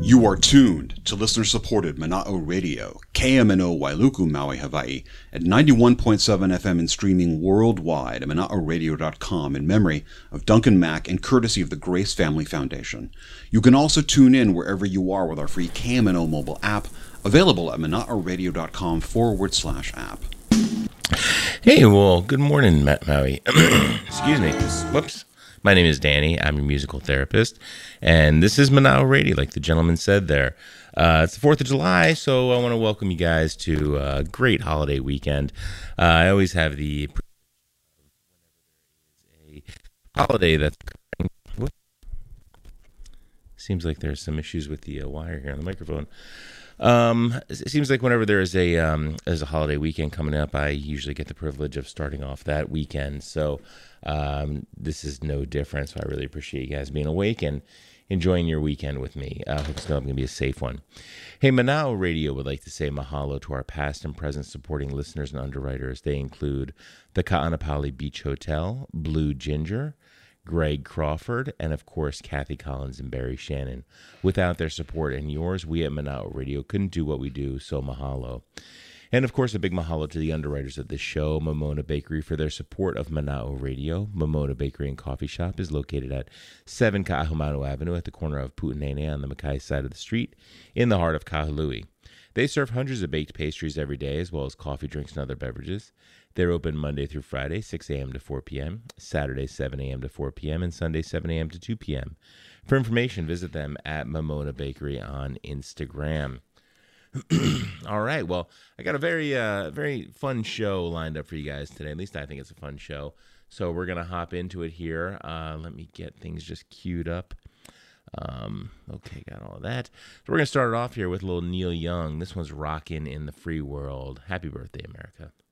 You are tuned to listener-supported Mana'o Radio, KMNO Wailuku, Maui, Hawaii, at 91.7 FM and streaming worldwide at mana'oradio.com in memory of Duncan Mack and courtesy of the Grace Family Foundation. You can also tune in wherever you are with our free KMNO mobile app, available at mana'oradio.com/app. Hey, well, good morning, Maui. Excuse me. Whoops. My name is Danny. I'm a musical therapist, and this is Mana'o Radio, like the gentleman said there. It's the 4th of July, so I want to welcome you guys to a great holiday weekend. I always have the a holiday that's occurring. Seems like there's some issues with the wire here on the microphone. It seems like whenever there's a holiday weekend coming up, I usually get the privilege of starting off that weekend. So this is no different. So I really appreciate you guys being awake and enjoying your weekend with me. I hope it's going to be a safe one. Hey, Mana'o Radio would like to say mahalo to our past and present supporting listeners and underwriters. They include the Ka'anapali Beach Hotel, Blue Ginger, Greg Crawford, and of course, Kathy Collins and Barry Shannon. Without their support and yours, we at Mana'o Radio couldn't do what we do, so mahalo. And of course, a big mahalo to the underwriters of this show, Momona Bakery, for their support of Mana'o Radio. Momona Bakery and Coffee Shop is located at 7 Ka'ahumanu Avenue at the corner of Pu'unene on the Makai side of the street in the heart of Kahului. They serve hundreds of baked pastries every day, as well as coffee, drinks, and other beverages. They're open Monday through Friday, 6 a.m. to 4 p.m., Saturday, 7 a.m. to 4 p.m., and Sunday, 7 a.m. to 2 p.m. For information, visit them at Momona Bakery on Instagram. All right, well, I got a very fun show lined up for you guys today. At least I think it's a fun show. So we're going to hop into it here. Let me get things just queued up. Okay, got all of that. So we're going to start it off here with a little Neil Young. This one's Rockin' in the Free World. Happy birthday, America.